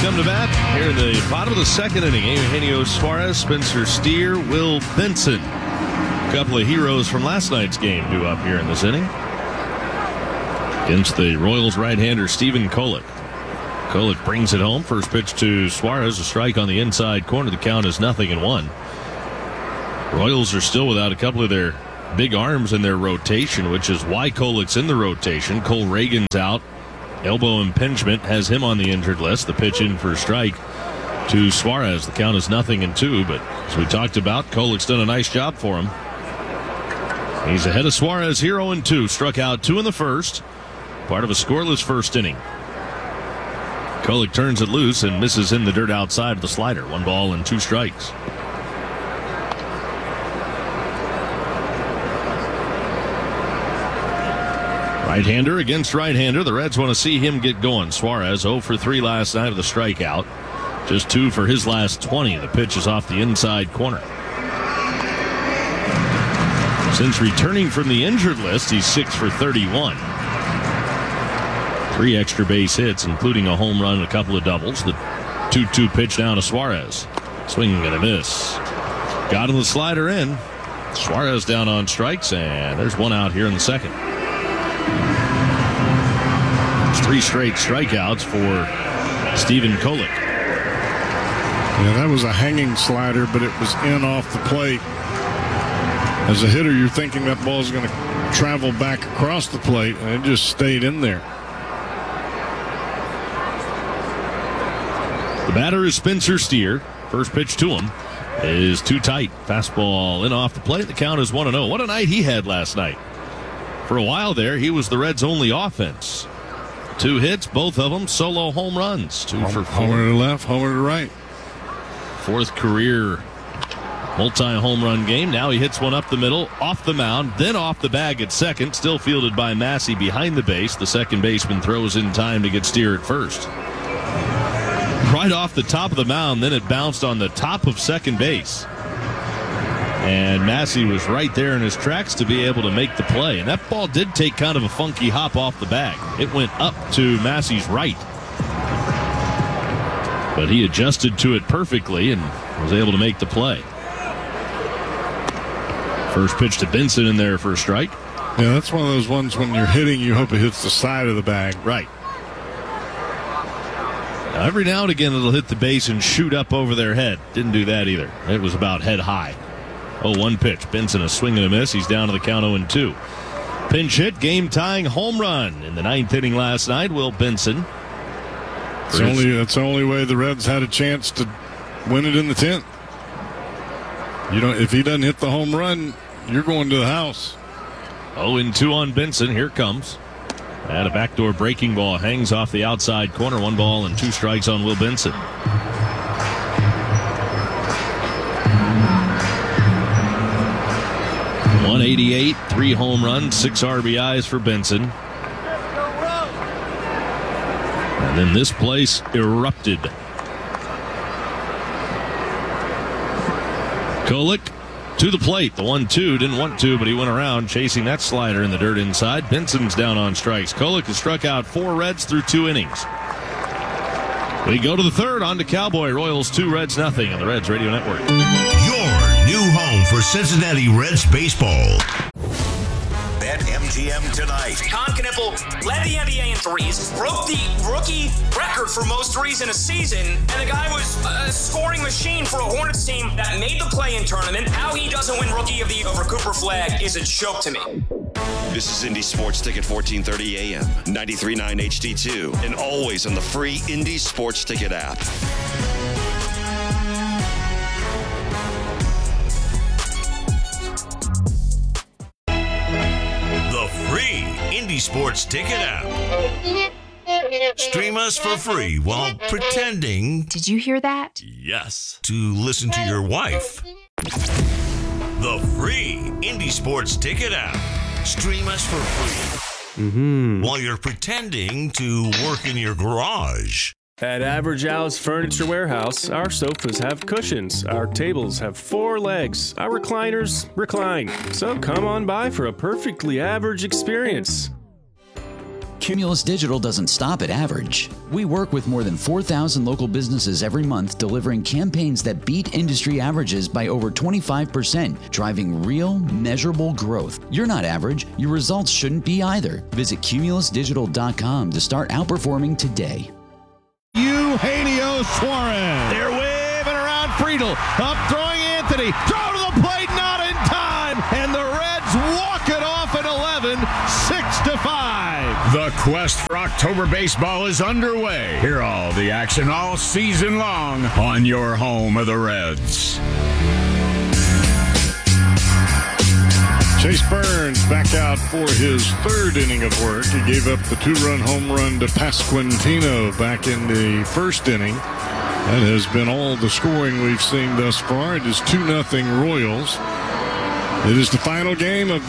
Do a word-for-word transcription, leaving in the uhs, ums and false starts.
come to bat here in the bottom of the second inning. Eugenio Suarez, Spencer Steer, Will Benson. A couple of heroes from last night's game due up here in this inning. Against the Royals right-hander Stephen Kolek. Kolek brings it home. First pitch to Suarez, a strike on the inside corner. The count is nothing and one. Royals are still without a couple of their big arms in their rotation, which is why Kolek's in the rotation. Cole Reagan's out. Elbow impingement has him on the injured list. The pitch in for a strike to Suarez. The count is nothing and two, but as we talked about, Kolek's done a nice job for him. He's ahead of Suarez, zero and two. Struck out two in the first. Part of a scoreless first inning. Kolek turns it loose and misses in the dirt outside of the slider. One ball and two strikes. Right-hander against right-hander. The Reds want to see him get going. Suarez oh for three last night with a strikeout. Just two for his last twenty. The pitch is off the inside corner. Since returning from the injured list, he's six for thirty-one. Three extra base hits, including a home run and a couple of doubles. The two two pitch down to Suarez. Swinging and a miss. Got him the slider in. Suarez down on strikes, and there's one out here in the second. Three straight strikeouts for Stephen Kolek. Yeah, that was a hanging slider, but it was in off the plate. As a hitter, you're thinking that ball's going to travel back across the plate, and it just stayed in there. The batter is Spencer Steer. First pitch to him is too tight. Fastball in off the plate. The count is one and oh. What a night he had last night. For a while there, he was the Reds' only offense. Two hits, both of them solo home runs. Two Home, for four. Homer to left, homer to right. Fourth career multi-home run game. Now he hits one up the middle, off the mound, then off the bag at second. Still fielded by Massey behind the base. The second baseman throws in time to get Steer at first. Right off the top of the mound, then it bounced on the top of second base. And Massey was right there in his tracks to be able to make the play. And that ball did take kind of a funky hop off the bag. It went up to Massey's right. But he adjusted to it perfectly and was able to make the play. First pitch to Benson in there for a strike. Yeah, that's one of those ones when you're hitting, you hope it hits the side of the bag. Right. Now, every now and again, it'll hit the base and shoot up over their head. Didn't do that either. It was about head high. Oh, one pitch. Benson a swing and a miss. He's down to the count oh and two. Pinch hit, game-tying home run in the ninth inning last night. Will Benson. It's only, that's the only way the Reds had a chance to win it in the tenth. You don't, if he doesn't hit the home run, you're going to the house. oh and two on Benson. Here comes. And a backdoor breaking ball hangs off the outside corner. One ball and two strikes on Will Benson. one eighty-eight, three home runs, six R B Is for Benson. And then this place erupted. Kolek to the plate. The one two didn't want to, but he went around chasing that slider in the dirt inside. Benson's down on strikes. Kolek has struck out four Reds through two innings. We go to the third, on to Cowboy. Royals two, Reds nothing on the Reds Radio Network. Your new home for Cincinnati Reds baseball. BetMGM tonight. Con Knippel led the N B A in threes, broke the rookie record for most threes in a season, and the guy was a scoring machine for a Hornets team that made the play-in tournament. How he doesn't win Rookie of the Year over Cooper Flagg is a joke to me. This is Indy Sports Ticket, fourteen thirty A M, ninety-three point nine H D two, and always on the free Indy Sports Ticket app. The free Indy Sports Ticket app. Stream us for free while pretending. Did you hear that? Yes. To listen to your wife. The free Indy Sports Ticket app. Stream us for free. Mm-hmm. While you're pretending to work in your garage. At Average Al's Furniture Warehouse, our sofas have cushions, our tables have four legs, our recliners recline. So come on by for a perfectly average experience. Cumulus Digital doesn't stop at average. We work with more than four thousand local businesses every month, delivering campaigns that beat industry averages by over twenty-five percent, driving real, measurable growth. You're not average. Your results shouldn't be either. Visit cumulus digital dot com to start outperforming today. Eugenio Suarez. They're waving around Friedel. Up throwing Anthony. Throw to the plate, not in time. And the Reds walk it off at eleven, six to five. The quest for October baseball is underway. Hear all the action all season long on your home of the Reds. Chase Burns back out for his third inning of work. He gave up the two-run home run to Pasquantino back in the first inning. That has been all the scoring we've seen thus far. It is two nothing Royals. It is the final game of